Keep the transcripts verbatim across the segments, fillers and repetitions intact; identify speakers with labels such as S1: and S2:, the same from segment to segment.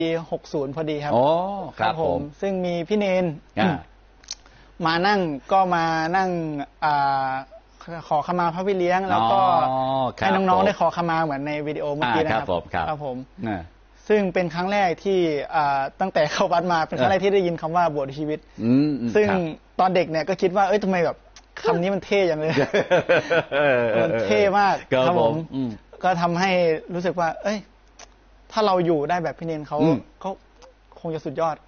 S1: ปีหกสิบพอดีครับ
S2: อ๋อครับผม
S1: ซึ่งมีพี่เนนมานั่งก็มานั่งขอขมาพระพี่เลี้ยงแล้วก็ให้น้องๆได้ขอขมาเหมือนในวิดีโอเมื่อกี้นะครับครับผมซึ่งเป็นครั้งแรกที่ตั้งแต่เข้าวัดมาเป็นครั้งแรกที่ได้ยินคำว่าบวชชีวิตซึ่งตอนเด็กเนี่ยก็คิดว่าเอ้ยทำไมแบบคำนี้มันเท่อย่างเลยมันเท่มากครับผมก็ทำให้รู้สึกว่าเอ้ยถ้าเราอยู่ได้แบบพี่เนนเขาเขาคงจะสุดยอด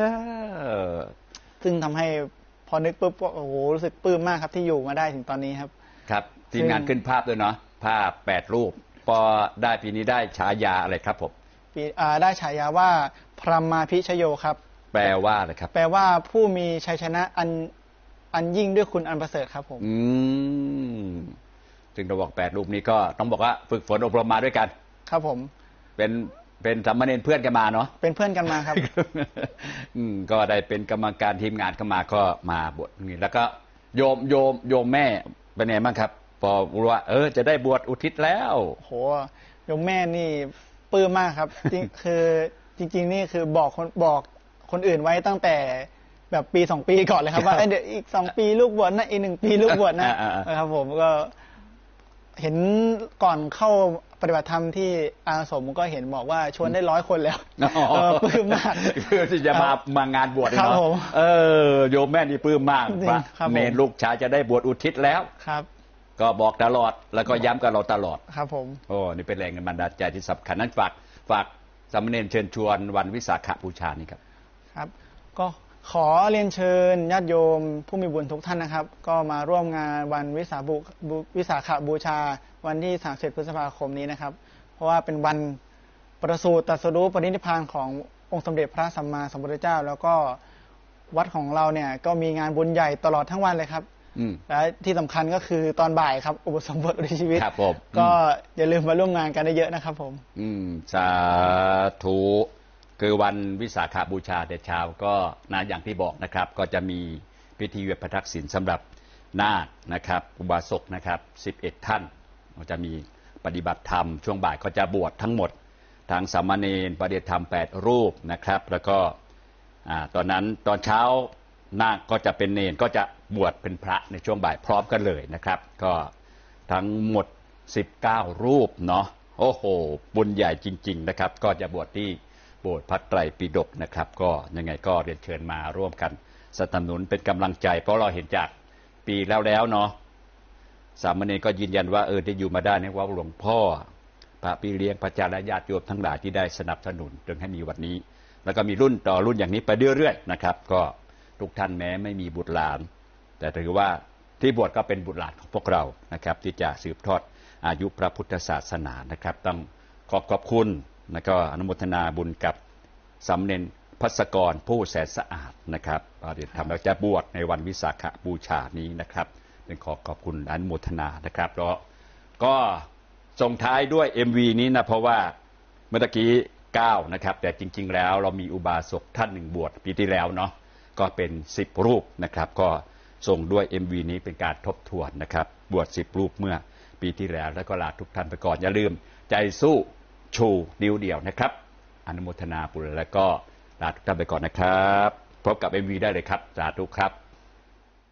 S1: ซึ่งทำให้พอนึกปุ๊บก็โอ้โหรู้สึกปลื้มมากครับที่อยู่มาได้ถึงตอนนี้ครับ
S2: ครับทีมงานขึ้นภาพด้วยเนาะภาพแปดรูปพอได้ปีนี้ได้ฉายาอะไรครับผม
S1: ปีได้ฉายาว่าพรหมาภิชโยครับ
S2: แปลว่าอะไรครับ
S1: แปลว่าผู้มีชัยชนะอันอันยิ่งด้วยคุณอันประเสริฐครับผม
S2: อืมจึงเราบอกแปดรูปนี้ก็ต้องบอกว่าฝึกฝนอบรมมาด้วยกัน
S1: ครับผม
S2: เป็นเป็นสามเณรเพื่อนกันมาเนาะ
S1: เป็นเพื่อนกันมาครับ
S2: อืมก็ได้เป็นกรรมการทีมงานเข้ามาก็มาบวชนี่แล้วก็โยมโยมโยมแม่เป็นไงบ้างครับพอรู้ว่าเออจะได้บวชอุทิศแล้ว
S1: โหโยมแม่นี่ปลื้มมากครับจริงคือจริงๆนี่คือบอกคนบอกคนอื่นไว้ตั้งแต่แบบปีสองปีก่อนเลยครับว่าเดี๋ยวอีกสองปีลูกบวชนะอีกหนึ่งปีลูกบวชนะครับผมก็เห็นก่อนเข้าปฏิบัติธรรมที่อาสมก็เห็นบอกว่าชวนได้ร้อยคนแล้วปลื้มมาก
S2: เพื่อที่จะมามางานบวชเนาะเออโยมแม่นี่ปลื้มมากเนรลูกชายจะได้บวชอุทิศแล้ว
S1: ครับ
S2: ก็บอกตลอดแล้วก็ย้ำกับเราตลอด
S1: ครับผม
S2: โอ้นี่เป็นแรงบันดาลใจที่สำคัญนั้นฝากฝากสามเณรเชิญชวนวันวิสาขบูชานี่ครับ
S1: ครับก็ขอเรียนเชิญญาติโยมผู้มีบุญทุกท่านนะครับก็มาร่วมงานวันวิสาบุวิสาขบูชาวันที่สามสิบพฤษภาคมนี้นะครับเพราะว่าเป็นวันประสูติตรัสรู้ปรินิพพานขององค์สมเด็จพระสัมมาสัมพุทธเจ้าแล้วก็วัดของเราเนี่ยก็มีงานบุญใหญ่ตลอดทั้งวันเลยครับและที่สำคัญก็คือตอนบ่ายครับอุปสมบทอุทิศชีวิตก็อย่าลืมมาร่วมงานกันได้เยอะนะครับผม
S2: อืมสาธุคือวันวิสาขบูชาแต่เช้าก็นะอย่างที่บอกนะครับก็จะมีพิธีเวียนประทักษิณสำหรับนาคนะครับอุบาสกนะครับสิบเอ็ดท่านจะมีปฏิบัติธรรมช่วงบ่ายก็จะบวชทั้งหมดทางสามเณรปฏิบัติธรรมแปดรูปนะครับแล้วก็ตอนนั้นตอนเช้านาคก็จะเป็นเนรก็จะบวชเป็นพระในช่วงบ่ายพร้อมกันเลยนะครับก็ทั้งหมดสิบเก้ารูปเนาะโอ้โหบุญใหญ่จริงๆนะครับก็จะบวชที่โบสถ์พระไตรปิฎกนะครับก็ยังไงก็เรียนเชิญมาร่วมกันสนับสนุนเป็นกำลังใจเพราะเราเห็นจากปีแล้วแล้วเนาะสามเณรก็ยืนยันว่าเออได้อยู่มาได้เนี่ยว่าหลวงพ่อพระพี่เลี้ยงพระอาจารย์และญาติโยมทั้งหลายที่ได้สนับสนุนจนให้มีวันนี้แล้วก็มีรุ่นต่อรุ่นอย่างนี้ไปเรื่อยๆนะครับก็ทุกท่านแม้ไม่มีบุตรหลานแต่ถือว่าที่บวชก็เป็นบุตรหลานของพวกเรานะครับที่จะสืบทอดอายุพระพุทธศาสนานะครับต้องขอบขอบคุณแล้วก็อนุโมทนาบุญกับสามเณรภัสกรผู้แสนสะอาดนะครับเดี๋ยวทำแล้วจะบวชในวันวิสาขบูชานี้นะครับเป็นขอขอบคุณอนุโมทนานะครับแล้วก็ส่งท้ายด้วย เอ็ม วี นี้นะเพราะว่าเมื่อกี้เก้านะครับแต่จริงๆแล้วเรามีอุบาสกท่านหนึ่งบวชปีที่แล้วเนาะก็เป็นสิบรูปนะครับก็ส่งด้วย เอ็ม วี นี้เป็นการทบทวนนะครับบวชสิบรูปเมื่อปีที่แล้วแล้วก็ลาทุกท่านไปก่อนอย่าลืมใจสู้ชูนิ้วเดียวนะครับอนุโมทนาบุญแล้วก็ลาทุกท่านไปก่อนนะครับพบกับ เอ็ม วี ได้เลยครับสาธุครับ